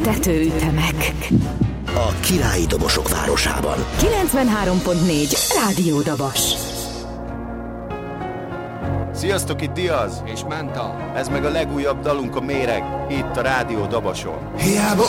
Tetőütemek. A királyi dobosok városában. 93.4 Rádió Dabas. Sziasztok, itt Diaz és Menta. Ez meg a legújabb dalunk, a Méreg, itt a Rádió Dabason. Hiába